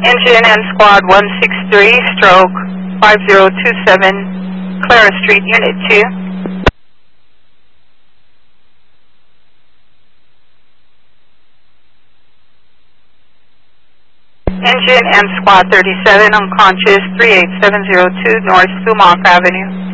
Engine and Squad 163, stroke 5027, Clara Street, Unit 2. Engine and Squad 37, unconscious, 38702 North Sumac Avenue.